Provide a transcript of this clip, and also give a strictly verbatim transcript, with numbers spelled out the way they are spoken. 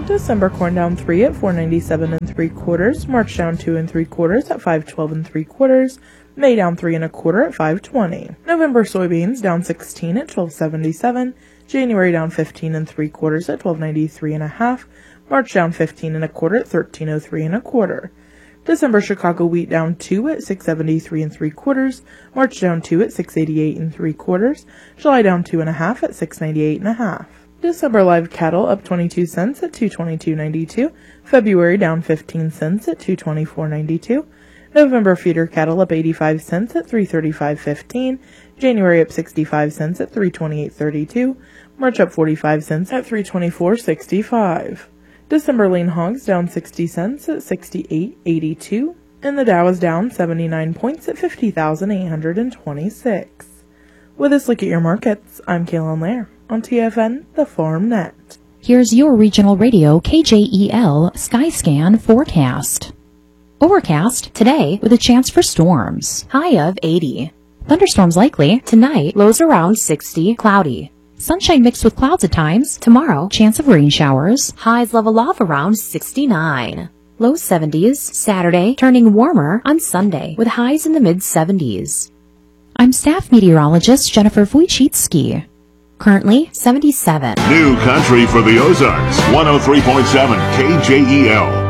December corn down three at four ninety-seven and three quarters. March down two and three quarters at five twelve and three quarters. May down three and a quarter at five twenty. November soybeans down sixteen at twelve seventy-seven. January down fifteen and three quarters at twelve ninety-three and a half. March down fifteen and a quarter at thirteen oh three and a quarter. December Chicago wheat down two at six seventy-three and three quarters. March down two at six eighty-eight and three quarters. July down two and a half at six ninety-eight and a half. December live cattle up twenty-two cents at two twenty-two ninety-two. February down fifteen cents at two twenty-four ninety-two. November feeder cattle up eighty-five cents at three thirty-five fifteen. January up sixty-five cents at three twenty-eight thirty-two. March up forty-five cents at three twenty-four sixty-five. December lean hogs down sixty cents at sixty-eight eighty-two. And the Dow is down seventy-nine points at fifty thousand eight hundred twenty-six. With this look at your markets, I'm Kaylin Lair on T F N, the Farm Net. Here's your regional radio K J E L Skyscan forecast. Overcast today with a chance for storms. High of eighty. Thunderstorms likely tonight. Lows around sixty. Cloudy. Sunshine mixed with clouds at times. Tomorrow, chance of rain showers. Highs level off around sixty-nine. Low seventies. Saturday, turning warmer on Sunday with highs in the mid seventies. I'm staff meteorologist Jennifer Wojcicki. Currently seventy-seven. New country for the Ozarks. one oh three point seven K J E L.